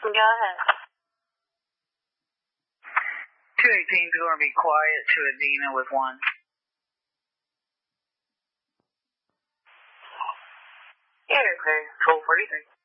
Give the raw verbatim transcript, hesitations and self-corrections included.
Go ahead. two eighteen is going to be quiet to Adina with one. Yeah, okay. twelve forty-three.